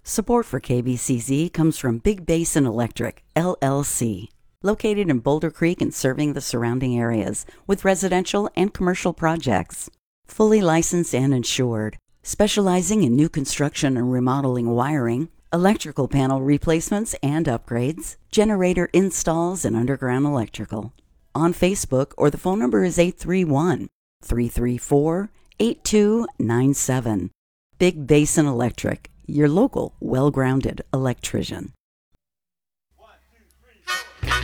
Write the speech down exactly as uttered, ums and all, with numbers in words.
Support for K B C Z comes from Big Basin Electric, L L C, located in Boulder Creek and serving the surrounding areas with residential and commercial projects. Fully licensed and insured, specializing in new construction and remodeling wiring, electrical panel replacements and upgrades, generator installs, and underground electrical. On Facebook, or the phone number is eight three one, three three four, eight two nine seven. Big Basin Electric, your local, well-grounded electrician.